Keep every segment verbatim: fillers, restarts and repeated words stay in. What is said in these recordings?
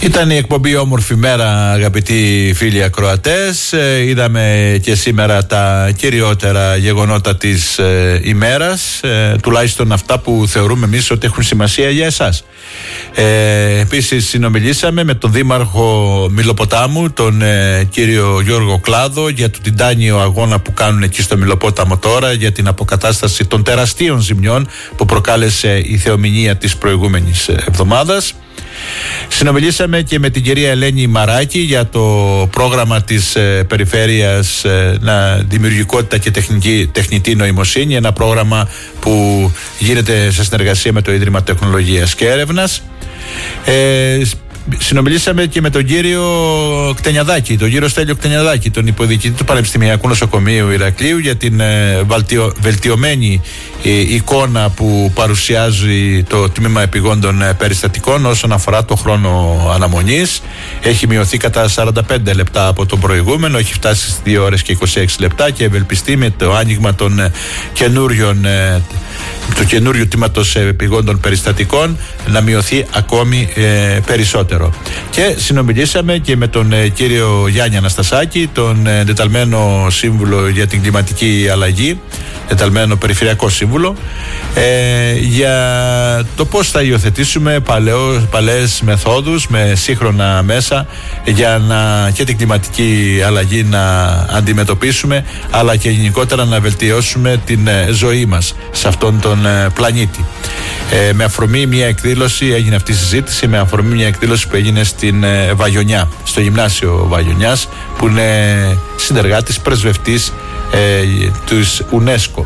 Ήταν η εκπομπή Όμορφη Μέρα, αγαπητοί φίλοι ακροατές. Ε, είδαμε και σήμερα τα κυριότερα γεγονότα της ε, ημέρας, ε, τουλάχιστον αυτά που θεωρούμε εμείς ότι έχουν σημασία για εσάς. Ε, επίσης συνομιλήσαμε με τον Δήμαρχο Μηλοποτάμου, τον ε, κύριο Γιώργο Κλάδο, για τον τιτάνιο αγώνα που κάνουν εκεί στο Μηλοπόταμο τώρα για την αποκατάσταση των τεραστίων ζημιών που προκάλεσε η θεομηνία της προηγούμενης εβδομάδας. Συνομιλήσαμε και με την κυρία Ελένη Μαράκη για το πρόγραμμα της ε, Περιφέρειας ε, να, Δημιουργικότητα και τεχνική, Τεχνητή Νοημοσύνη, ένα πρόγραμμα που γίνεται σε συνεργασία με το Ίδρυμα Τεχνολογίας και Έρευνας. Ε, Συνομιλήσαμε και με τον κύριο Κτενιαδάκη, τον κύριο Στέλιο Κτενιαδάκη, τον υποδιοικητή του Πανεπιστημιακού Νοσοκομείου Ηρακλείου, για την ε, βαλτιο, βελτιωμένη ε, εικόνα που παρουσιάζει το τμήμα επιγόντων ε, περιστατικών όσον αφορά το χρόνο αναμονής. Έχει μειωθεί κατά σαράντα πέντε λεπτά από τον προηγούμενο, έχει φτάσει στις δύο ώρες και είκοσι έξι λεπτά και ευελπιστεί με το άνοιγμα των ε, καινούριων ε, του καινούριου τμήματος επιγόντων περιστατικών να μειωθεί ακόμη ε, περισσότερο. Και συνομιλήσαμε και με τον ε, κύριο Γιάννη Αναστασάκη, τον ε, εντεταλμένο σύμβουλο για την κλιματική αλλαγή, εντεταλμένο περιφερειακό σύμβουλο, ε, για το πώς θα υιοθετήσουμε παλαιό, παλαιές μεθόδους με σύγχρονα μέσα για να, και την κλιματική αλλαγή να αντιμετωπίσουμε, αλλά και γενικότερα να βελτιώσουμε την ε, ζωή μας σε αυτόν τον ε, πλανήτη. Ε, με αφορμή μια εκδήλωση έγινε αυτή η συζήτηση, με αφορμή μια εκδήλωση που έγινε στην ε, Βαγιονιά, στο γυμνάσιο Βαγιονιάς, που είναι συνεργάτης, πρεσβευτής ε, της UNESCO.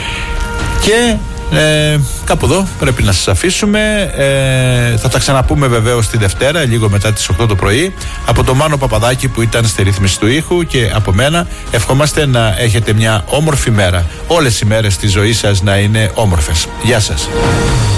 Και ε, κάπου εδώ πρέπει να σας αφήσουμε. ε, Θα τα ξαναπούμε βεβαίως τη Δευτέρα, λίγο μετά τις οκτώ το πρωί. Από τον Μάνο Παπαδάκη που ήταν στη ρύθμιση του ήχου και από μένα, ευχόμαστε να έχετε μια όμορφη μέρα. Όλες οι μέρες της ζωής σας να είναι όμορφες. Γεια σας.